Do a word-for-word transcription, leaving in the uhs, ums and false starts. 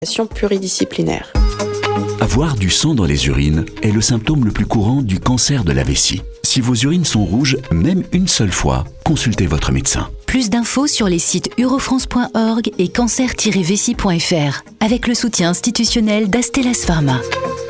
pluridisciplinaire. Avoir du sang dans les urines est le symptôme le plus courant du cancer de la vessie. Si vos urines sont rouges, même une seule fois, consultez votre médecin. Plus d'infos sur les sites urofrance point org et cancer tiret vessie point f r avec le soutien institutionnel d'Astellas Pharma.